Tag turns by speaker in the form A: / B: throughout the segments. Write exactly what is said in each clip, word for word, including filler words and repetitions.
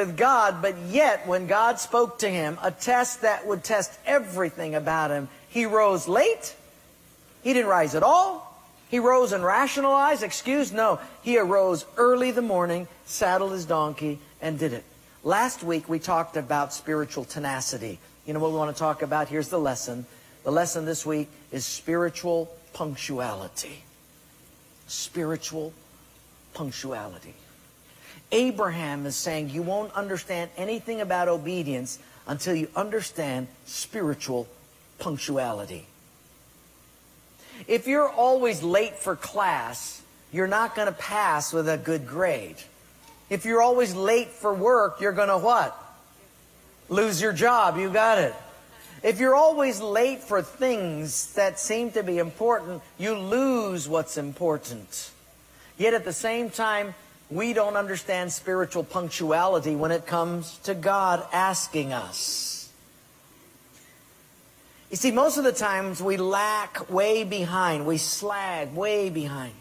A: with God, but yet when God spoke to him, a test that would test everything about him, he rose late. He didn't rise at all. He rose and rationalized, excused. No, he arose early the morning, saddled his donkey, and did it. Last week we talked about spiritual tenacity. You know what we want to talk about? Here's the lesson. The lesson this week is spiritual punctuality. Spiritual punctuality. Abraham is saying you won't understand anything about obedience until you understand spiritual punctuality. If you're always late for class, you're not going to pass with a good grade. If you're always late for work, you're going to what? Lose your job. You got it. If you're always late for things that seem to be important, you lose what's important. Yet at the same time, we don't understand spiritual punctuality when it comes to God asking us. You see, most of the times we lack way behind. We slag way behind.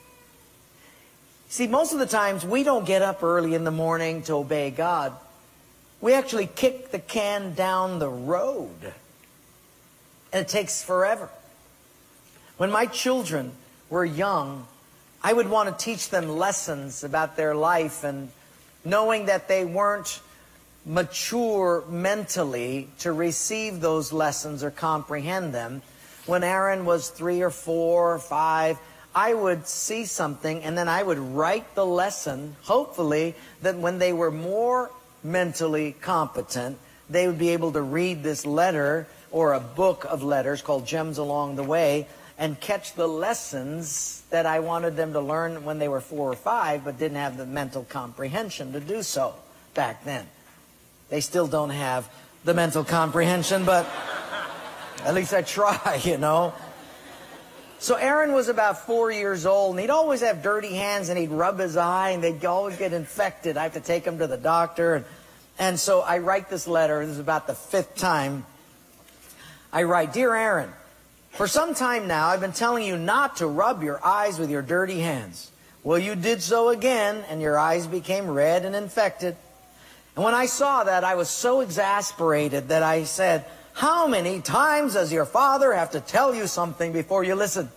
A: See, most of the times we don't get up early in the morning to obey God. We actually kick the can down the road. And it takes forever. When my children were young, I would want to teach them lessons about their life, and knowing that they weren't mature mentally to receive those lessons or comprehend them. When Aaron was three or four or five, I would see something and then I would write the lesson, hopefully that when they were more mentally competent, they would be able to read this letter or a book of letters called Gems Along the Way and catch the lessons that I wanted them to learn when they were four or five, but didn't have the mental comprehension to do so back then. They still don't have the mental comprehension, but at least I try, you know. So Aaron was about four years old, and he'd always have dirty hands, and he'd rub his eye, and they'd always get infected. I have to take him to the doctor. And, and so I write this letter. This is about the fifth time. I write, Dear Aaron, for some time now, I've been telling you not to rub your eyes with your dirty hands. Well, you did so again, and your eyes became red and infected. And when I saw that, I was so exasperated that I said, how many times does your father have to tell you something before you listen?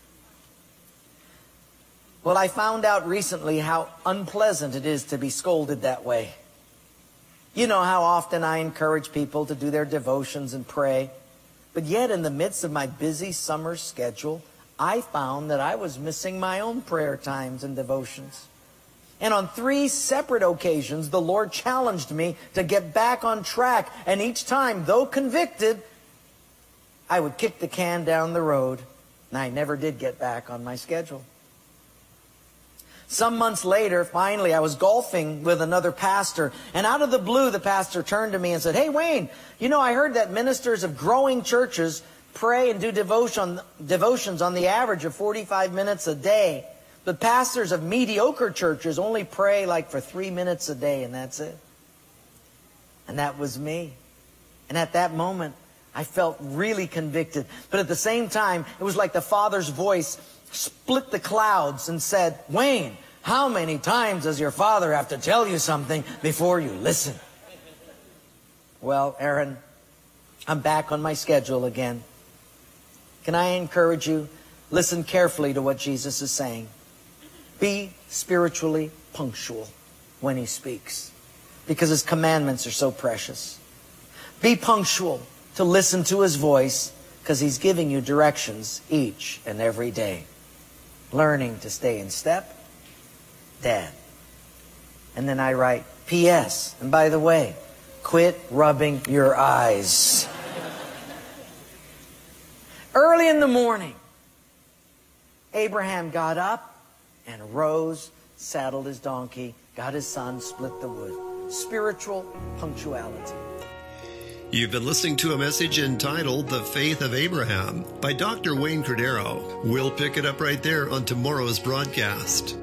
A: Well, I found out recently how unpleasant it is to be scolded that way. You know how often I encourage people to do their devotions and pray. But yet in the midst of my busy summer schedule, I found that I was missing my own prayer times and devotions. And on three separate occasions, the Lord challenged me to get back on track. And each time, though convicted, I would kick the can down the road. And I never did get back on my schedule. Some months later, finally, I was golfing with another pastor. And out of the blue, the pastor turned to me and said, Hey, Wayne, you know, I heard that ministers of growing churches pray and do devotion, devotions on the average of forty-five minutes a day. The pastors of mediocre churches only pray like for three minutes a day, and that's it. And that was me. And at that moment, I felt really convicted. But at the same time, it was like the Father's voice split the clouds and said, Wayne, how many times does your father have to tell you something before you listen? Well, Aaron, I'm back on my schedule again. Can I encourage you? Listen carefully to what Jesus is saying. Be spiritually punctual when He speaks, because His commandments are so precious. Be punctual to listen to His voice, because He's giving you directions each and every day. Learning to stay in step, Dad. And then I write, P S And by the way, quit rubbing your eyes. Early in the morning, Abraham got up and rose, saddled his donkey, got his son, split the wood. Spiritual punctuality.
B: You've been listening to a message entitled The Faith of Abraham by Doctor Wayne Cordero. We'll pick it up right there on tomorrow's broadcast.